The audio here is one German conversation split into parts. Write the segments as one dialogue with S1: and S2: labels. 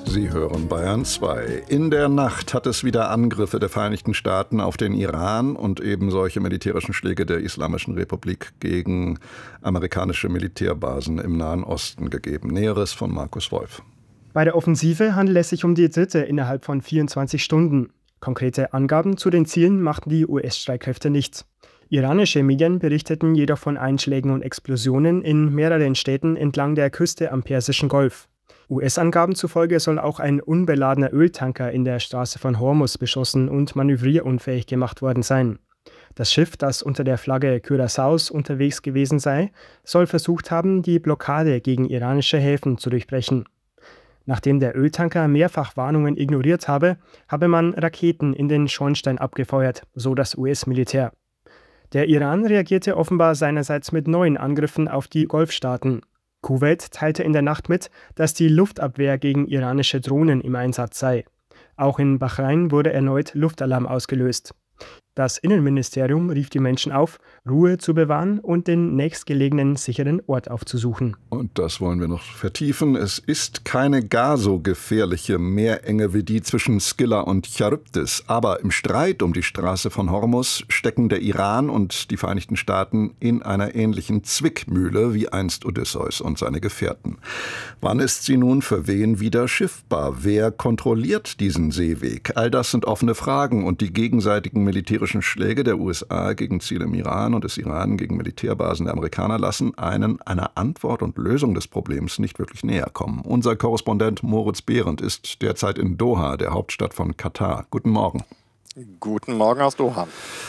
S1: Sie hören Bayern 2. In der Nacht hat es wieder Angriffe der Vereinigten Staaten auf den Iran und eben solche militärischen Schläge der Islamischen Republik gegen amerikanische Militärbasen im Nahen Osten gegeben. Näheres von Markus Wolf.
S2: Bei der Offensive handelt es sich um die dritte innerhalb von 24 Stunden. Konkrete Angaben zu den Zielen machten die US-Streitkräfte nicht. Iranische Medien berichteten jedoch von Einschlägen und Explosionen in mehreren Städten entlang der Küste am Persischen Golf. US-Angaben zufolge soll auch ein unbeladener Öltanker in der Straße von Hormuz beschossen und manövrierunfähig gemacht worden sein. Das Schiff, das unter der Flagge Curaçaos unterwegs gewesen sei, soll versucht haben, die Blockade gegen iranische Häfen zu durchbrechen. Nachdem der Öltanker mehrfach Warnungen ignoriert habe man Raketen in den Schornstein abgefeuert, so das US-Militär. Der Iran reagierte offenbar seinerseits mit neuen Angriffen auf die Golfstaaten. Kuwait teilte in der Nacht mit, dass die Luftabwehr gegen iranische Drohnen im Einsatz sei. Auch in Bahrain wurde erneut Luftalarm ausgelöst. Das Innenministerium rief die Menschen auf, Ruhe zu bewahren und den nächstgelegenen sicheren Ort aufzusuchen.
S1: Und das wollen wir noch vertiefen. Es ist keine gar so gefährliche Meerenge wie die zwischen Skylla und Charybdis. Aber im Streit um die Straße von Hormuz stecken der Iran und die Vereinigten Staaten in einer ähnlichen Zwickmühle wie einst Odysseus und seine Gefährten. Wann ist sie nun für wen wieder schiffbar? Wer kontrolliert diesen Seeweg? All das sind offene Fragen und die gegenseitigen militärischen Schläge der USA gegen Ziele im Iran und des Iran gegen Militärbasen der Amerikaner lassen einen einer Antwort und Lösung des Problems nicht wirklich näher kommen. Unser Korrespondent Moritz Behrendt ist derzeit in Doha, der Hauptstadt von Katar. Guten Morgen.
S3: Guten Morgen aus Doha.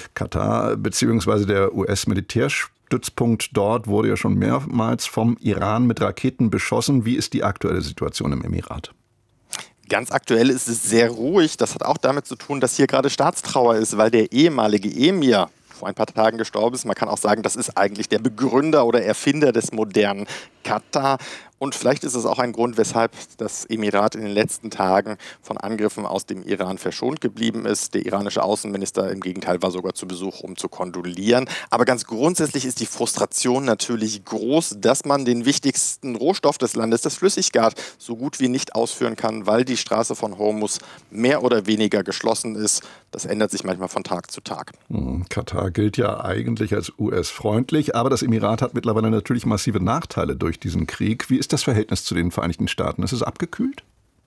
S1: Katar bzw. der US-Militärstützpunkt dort wurde ja schon mehrmals vom Iran mit Raketen beschossen. Wie ist die aktuelle Situation im Emirat?
S3: Ganz aktuell ist es sehr ruhig. Das hat auch damit zu tun, dass hier gerade Staatstrauer ist, weil der ehemalige Emir vor ein paar Tagen gestorben ist. Man kann auch sagen, das ist eigentlich der Begründer oder Erfinder des modernen Katar. Und vielleicht ist es auch ein Grund, weshalb das Emirat in den letzten Tagen von Angriffen aus dem Iran verschont geblieben ist. Der iranische Außenminister im Gegenteil war sogar zu Besuch, um zu kondolieren. Aber ganz grundsätzlich ist die Frustration natürlich groß, dass man den wichtigsten Rohstoff des Landes, das Flüssiggas, so gut wie nicht ausführen kann, weil die Straße von Hormuz mehr oder weniger geschlossen ist. Das ändert sich manchmal von Tag zu Tag.
S1: Katar gilt ja eigentlich als US-freundlich, aber das Emirat hat mittlerweile natürlich massive Nachteile durch diesen Krieg. Wie ist das Verhältnis zu den Vereinigten Staaten? Ist es abgekühlt?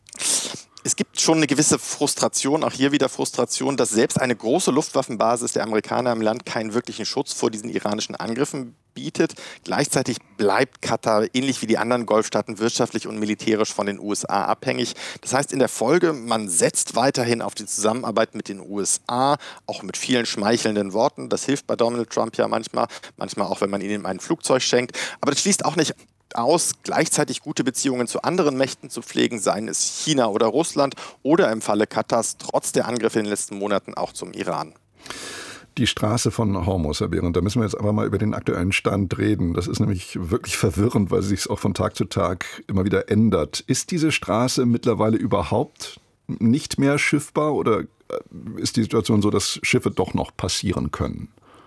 S3: Es gibt schon eine gewisse Frustration, auch hier wieder Frustration, dass selbst eine große Luftwaffenbasis der Amerikaner im Land keinen wirklichen Schutz vor diesen iranischen Angriffen bietet. Gleichzeitig bleibt Katar, ähnlich wie die anderen Golfstaaten, wirtschaftlich und militärisch von den USA abhängig. Das heißt in der Folge, man setzt weiterhin auf die Zusammenarbeit mit den USA, auch mit vielen schmeichelnden Worten. Das hilft bei Donald Trump ja manchmal auch, wenn man ihnen ein Flugzeug schenkt. Aber das schließt auch nicht aus, gleichzeitig gute Beziehungen zu anderen Mächten zu pflegen, seien es China oder Russland oder im Falle Katars trotz der Angriffe in den letzten Monaten auch zum Iran.
S1: Die Straße von Hormuz, Herr Behrendt, da müssen wir jetzt aber mal über den aktuellen Stand reden. Das ist nämlich wirklich verwirrend, weil sie sich auch von Tag zu Tag immer wieder ändert. Ist diese Straße mittlerweile überhaupt nicht mehr schiffbar oder ist die Situation so, dass Schiffe doch noch passieren können?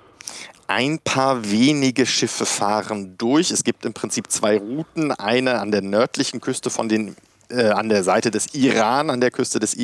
S3: Ein paar wenige Schiffe fahren durch. Es gibt im Prinzip zwei Routen. Eine an der nördlichen Küste an der Seite des Iran, an der Küste des